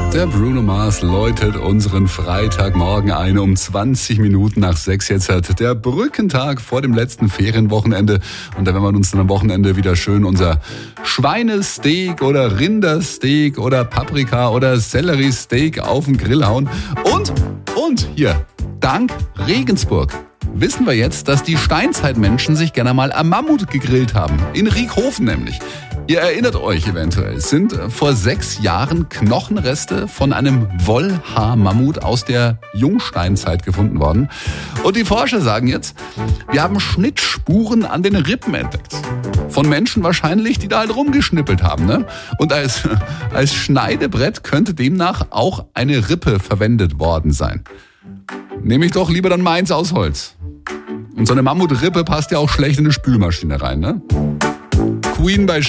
Der Bruno Mars läutet unseren Freitagmorgen ein um 20 Minuten nach 6. Jetzt hat der Brückentag vor dem letzten Ferienwochenende. Und da werden wir uns dann am Wochenende wieder schön unser Schweinesteak oder Rindersteak oder Paprika oder Selleriesteak auf den Grill hauen. Und hier, dank Regensburg wissen wir jetzt, dass die Steinzeitmenschen sich gerne mal am Mammut gegrillt haben. In Riekhofen nämlich. Ihr erinnert euch eventuell, es sind vor 6 Jahren Knochenreste von einem Wollhaar-Mammut aus der Jungsteinzeit gefunden worden. Und die Forscher sagen jetzt, wir haben Schnittspuren an den Rippen entdeckt. Von Menschen wahrscheinlich, die da halt rumgeschnippelt haben. Ne? Und als Schneidebrett könnte demnach auch eine Rippe verwendet worden sein. Nehme ich doch lieber dann meins aus Holz. Und so eine Mammutrippe passt ja auch schlecht in eine Spülmaschine rein, ne? Queen bei